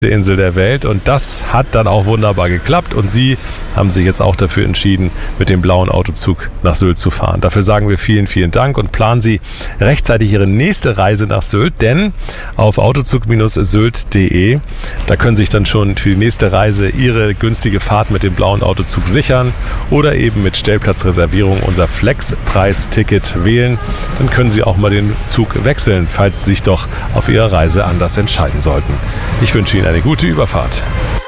Insel der Welt, und das hat dann auch wunderbar geklappt und Sie haben sich jetzt auch dafür entschieden, mit dem blauen Autozug nach Sylt zu fahren. Dafür sagen wir vielen, vielen Dank und planen Sie rechtzeitig Ihre nächste Reise nach Sylt, denn auf autozug-sylt.de, da können Sie sich dann schon für die nächste Reise Ihre günstige Fahrt mit dem blauen Autozug sichern oder eben mit Stellplatzreservierung unser Flexpreis-Ticket wählen. Dann können Sie auch mal den Zug wechseln, falls Sie sich doch auf Ihrer Reise anders entscheiden sollten. Ich wünsche Ihnen eine gute Überfahrt.